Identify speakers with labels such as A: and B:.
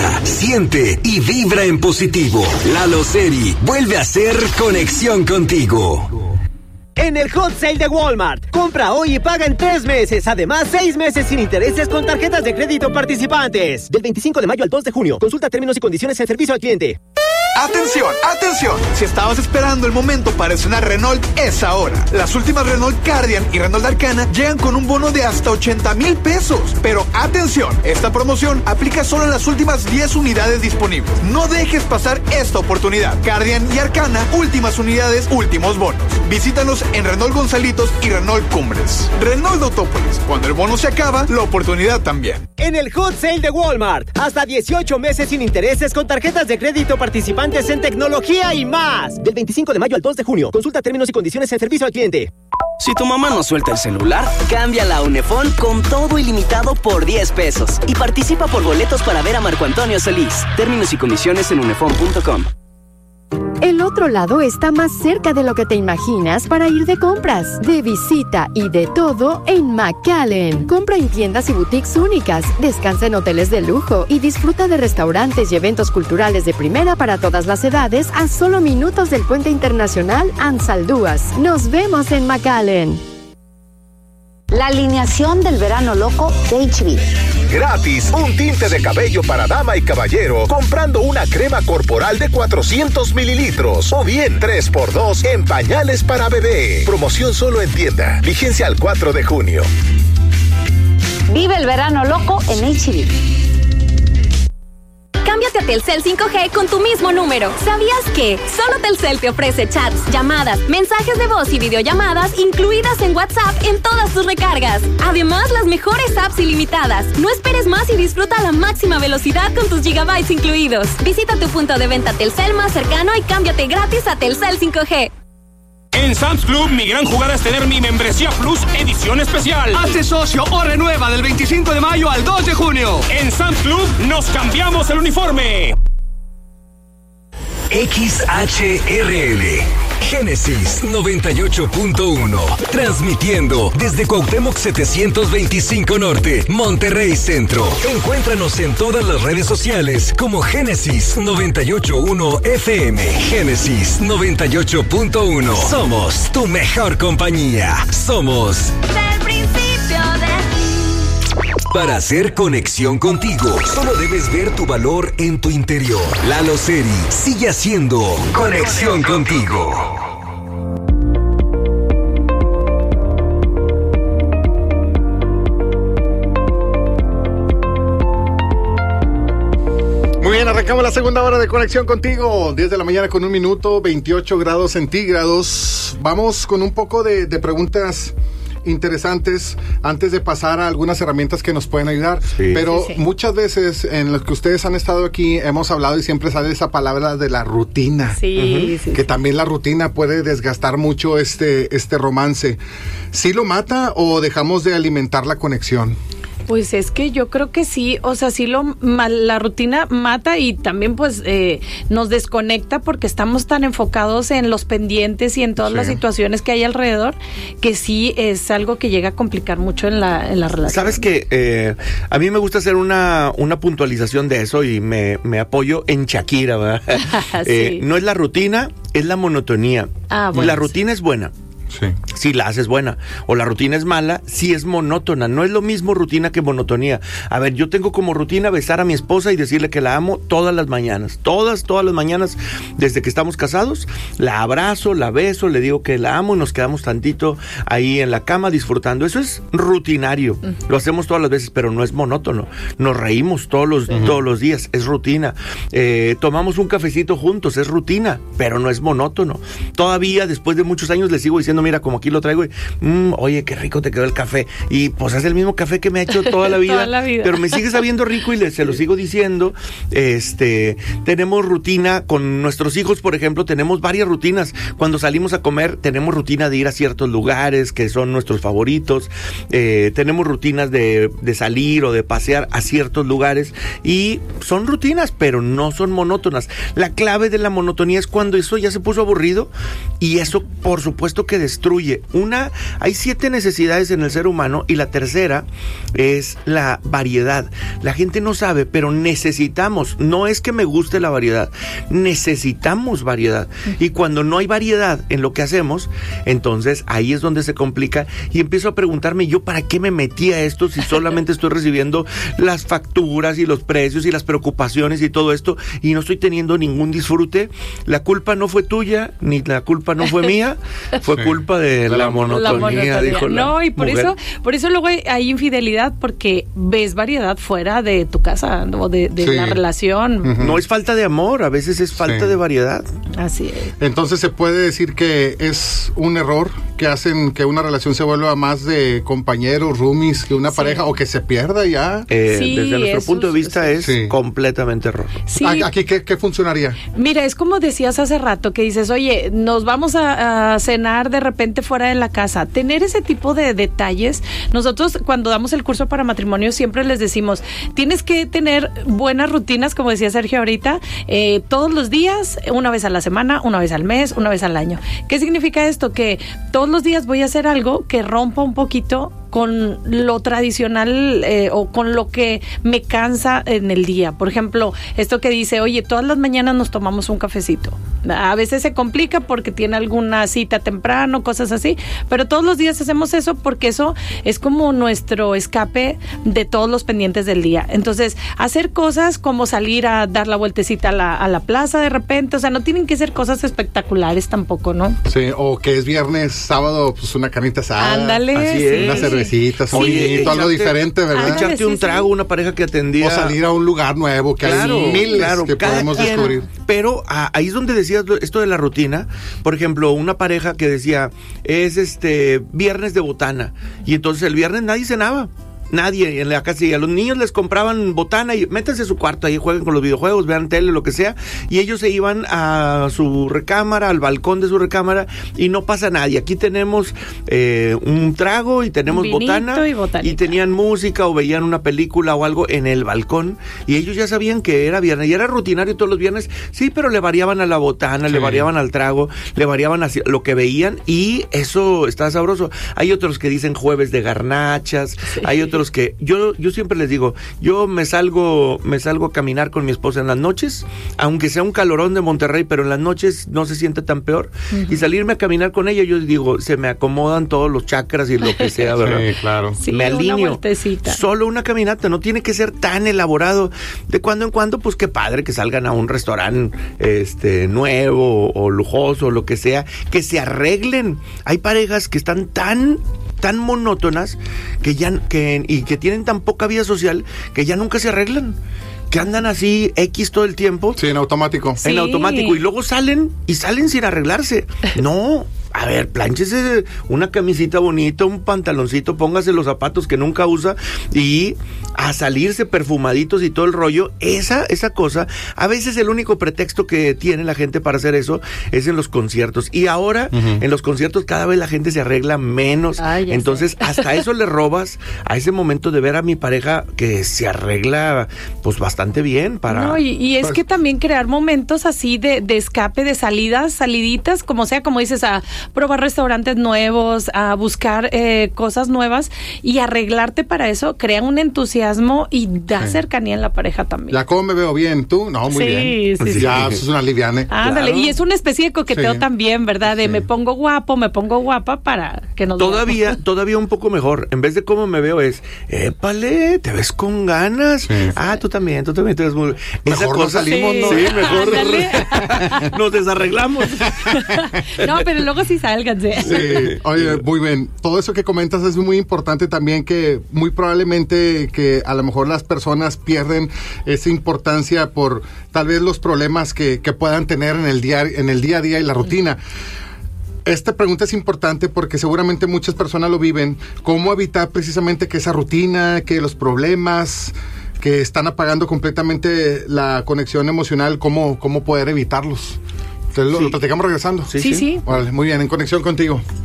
A: Piensa, siente y vibra en positivo. Lalo Seri vuelve a hacer conexión contigo.
B: En el Hot Sale de Walmart, compra hoy y paga en 3 meses. Además, 6 meses sin intereses con tarjetas de crédito participantes. Del 25 de mayo al 2 de junio. Consulta términos y condiciones en servicio al cliente.
C: ¡Atención! ¡Atención! Si estabas esperando el momento para estrenar Renault, es ahora. Las últimas Renault Cardian y Renault Arcana llegan con un bono de hasta 80,000 pesos. Pero ¡atención! Esta promoción aplica solo en las últimas 10 unidades disponibles. No dejes pasar esta oportunidad. Cardian y Arcana, últimas unidades, últimos bonos. Visítanos en Renault Gonzalitos y Renault Cumbres. Renault Autópolis. Cuando el bono se acaba, la oportunidad también.
B: En el Hot Sale de Walmart, hasta 18 meses sin intereses con tarjetas de crédito participantes en tecnología y más. Del 25 de mayo al 2 de junio. Consulta términos y condiciones en servicio al cliente.
D: Si tu mamá no suelta el celular, cámbiala a Unefón con todo ilimitado por 10 pesos. Y participa por boletos para ver a Marco Antonio Solís. Términos y condiciones en unefón.com.
E: El otro lado está más cerca de lo que te imaginas para ir de compras, de visita y de todo en McAllen. Compra en tiendas y boutiques únicas, descansa en hoteles de lujo y disfruta de restaurantes y eventos culturales de primera para todas las edades a solo minutos del Puente Internacional Ansaldúas. Nos vemos en McAllen.
F: La alineación del verano loco de HB.
G: Gratis, un tinte de cabello para dama y caballero comprando una crema corporal de 400 mililitros o bien 3x2 en pañales para bebé. Promoción solo en tienda. Vigencia al 4 de junio.
F: Vive el verano loco en HB.
H: Cámbiate a Telcel 5G con tu mismo número. ¿Sabías que solo Telcel te ofrece chats, llamadas, mensajes de voz y videollamadas incluidas en WhatsApp en todas tus recargas? Además, las mejores apps ilimitadas. No esperes más y disfruta la máxima velocidad con tus gigabytes incluidos. Visita tu punto de venta Telcel más cercano y cámbiate gratis a Telcel 5G.
I: En Sam's Club, mi gran jugada es tener mi membresía Plus edición especial.
J: Hazte socio o renueva del 25 de mayo al 2 de junio.
I: En Sam's Club nos cambiamos el uniforme.
A: XHRL Génesis 98.1, transmitiendo desde Cuauhtémoc 725 Norte, Monterrey Centro. Encuéntranos en todas las redes sociales como Génesis 98.1 FM. Génesis 98.1. Somos tu mejor compañía. Somos
H: del principio de ti.
A: Para hacer conexión contigo, solo debes ver tu valor en tu interior. Lalo Seri sigue haciendo conexión contigo.
K: Muy bien, arrancamos la segunda hora de conexión contigo. 10 de la mañana con 1 minuto, 28 grados centígrados. Vamos con un poco de preguntas interesantes antes de pasar a algunas herramientas que nos pueden ayudar. Sí. Pero sí. Muchas veces en los que ustedes han estado aquí hemos hablado y siempre sale esa palabra de la rutina.
L: Sí, sí.
K: Que también la rutina puede desgastar mucho este romance. ¿Sí lo mata o dejamos de alimentar la conexión?
L: Pues es que yo creo que sí, o sea, sí la rutina mata y también pues nos desconecta porque estamos tan enfocados en los pendientes y en todas las situaciones que hay alrededor, que sí es algo que llega a complicar mucho en la relación.
M: Sabes que a mí me gusta hacer una puntualización de eso y me apoyo en Shakira, ¿verdad? Sí. No es la rutina, es la monotonía. Bueno, la rutina es buena. Sí. Si la haces buena, o la rutina es mala, si es monótona. No es lo mismo rutina que monotonía. A ver, yo tengo como rutina besar a mi esposa y decirle que la amo todas las mañanas. Todas las mañanas, desde que estamos casados, la abrazo, la beso, le digo que la amo y nos quedamos tantito ahí en la cama disfrutando. Eso es rutinario. Lo hacemos todas las veces, pero no es monótono. Nos reímos todos los días, es rutina. Tomamos un cafecito juntos, es rutina, pero no es monótono. Todavía, después de muchos años, le sigo diciendo, mira, como aquí lo traigo, y, oye, qué rico te quedó el café. Y pues es el mismo café que me ha hecho toda la vida, toda la vida. Pero me sigue sabiendo rico y se lo sigo diciendo. Tenemos rutina con nuestros hijos, por ejemplo, tenemos varias rutinas. Cuando salimos a comer, tenemos rutina de ir a ciertos lugares que son nuestros favoritos. Tenemos rutinas de salir o de pasear a ciertos lugares. Y son rutinas, pero no son monótonas. La clave de la monotonía es cuando eso ya se puso aburrido y eso, por supuesto, que destruye. hay 7 necesidades en el ser humano y la tercera es la variedad. La gente no sabe, pero necesitamos, no es que me guste la variedad, necesitamos variedad. Y cuando no hay variedad en lo que hacemos, entonces ahí es donde se complica y empiezo a preguntarme, ¿yo para qué me metí a esto si solamente estoy recibiendo las facturas y los precios y las preocupaciones y todo esto y no estoy teniendo ningún disfrute? La culpa no fue tuya, ni la culpa no fue mía, fue culpa de la monotonía, dijo la
L: No, y por eso luego hay infidelidad, porque ves variedad fuera de tu casa o de la relación.
M: No es falta de amor, a veces es falta de variedad.
L: Así es.
K: Entonces se puede decir que es un error que hacen que una relación se vuelva más de compañeros, roomies, que una pareja, o que se pierda ya.
M: Desde nuestro punto de vista es completamente error.
L: Sí.
K: ¿Aquí qué funcionaría?
L: Mira, es como decías hace rato, que dices, oye, nos vamos a cenar de repente fuera de la casa. Tener ese tipo de detalles. Nosotros cuando damos el curso para matrimonio siempre les decimos, tienes que tener buenas rutinas, como decía Sergio ahorita, todos los días, una vez a la semana, una vez al mes, una vez al año. ¿Qué significa esto? Que todos los días voy a hacer algo que rompa un poquito con lo tradicional o con lo que me cansa en el día. Por ejemplo, esto que dice, oye, todas las mañanas nos tomamos un cafecito. A veces se complica porque tiene alguna cita temprano, cosas así, pero todos los días hacemos eso porque eso es como nuestro escape de todos los pendientes del día. Entonces, hacer cosas como salir a dar la vueltecita a la plaza de repente, o sea, no tienen que ser cosas espectaculares tampoco, ¿no?
K: Sí, o que es viernes, sábado, pues una carnita asada.
L: Ándale,
K: así es, una cervecita, algo diferente, ¿verdad?
M: Echarte un trago, una pareja que atendía.
K: O salir a un lugar nuevo, que hay miles que podemos descubrir.
M: Pero ahí es donde decías esto de la rutina. Por ejemplo, una pareja que decía, es viernes de botana, y entonces el viernes nadie cenaba. Nadie en la casa, y a los niños les compraban botana y métanse a su cuarto, ahí jueguen con los videojuegos, vean tele, lo que sea, y ellos se iban a su recámara, al balcón de su recámara, y no pasa nadie. Aquí tenemos un trago y tenemos botana, y tenían música o veían una película o algo en el balcón, y ellos ya sabían que era viernes, y era rutinario todos los viernes, sí, pero le variaban a la botana, le variaban al trago, le variaban a lo que veían, y eso está sabroso. Hay otros que dicen jueves de garnachas, hay otros que yo siempre les digo, yo me salgo a caminar con mi esposa en las noches, aunque sea un calorón de Monterrey, pero en las noches no se siente tan peor, y salirme a caminar con ella, yo digo, se me acomodan todos los chakras y lo que sea, ¿verdad?
K: Sí, claro.
L: Sí,
M: me alineo. Solo una caminata, no tiene que ser tan elaborado. De cuando en cuando, pues qué padre que salgan a un restaurante nuevo o lujoso, lo que sea, que se arreglen. Hay parejas que están tan monótonas y que tienen tan poca vida social que ya nunca se arreglan, que andan así X todo el tiempo.
K: Sí, en automático.
M: En automático, y luego salen sin arreglarse. No. A ver, plánchese una camisita bonita, un pantaloncito, póngase los zapatos que nunca usa y a salirse perfumaditos y todo el rollo. Esa cosa, a veces el único pretexto que tiene la gente para hacer eso es en los conciertos. Y ahora, en los conciertos cada vez la gente se arregla menos. Entonces, hasta eso le robas a ese momento de ver a mi pareja que se arregla pues bastante bien para...
L: No, y es que también crear momentos así de escape, de saliditas, como sea, como dices, a probar restaurantes nuevos, a buscar cosas nuevas y arreglarte para eso, crea un entusiasmo y da cercanía en la pareja también.
K: Ya, ¿cómo me veo bien? ¿Tú? No, muy bien.
L: Sí,
K: ya, eso es una liviane.
L: Ándale, claro. Y es una especie de coqueteo también, ¿verdad? De me pongo guapo, me pongo guapa para que nos
M: veamos. Todavía un poco mejor. En vez de cómo me veo es, épale, te ves con ganas. Sí. Tú también te ves muy...
K: Mejor esa cosa salimos, ¿no?
M: Sí, mejor. Nos desarreglamos.
L: No, pero luego sí sálganse.
K: Sí. Oye, muy bien. Todo eso que comentas es muy importante también, que muy probablemente que a lo mejor las personas pierden esa importancia por tal vez los problemas que puedan tener en el día a día y la rutina. Esta pregunta es importante porque seguramente muchas personas lo viven. ¿Cómo evitar precisamente que esa rutina, que los problemas que están apagando completamente la conexión emocional, cómo poder evitarlos? Entonces, lo platicamos regresando.
L: Sí.
K: Vale, muy bien, en conexión contigo.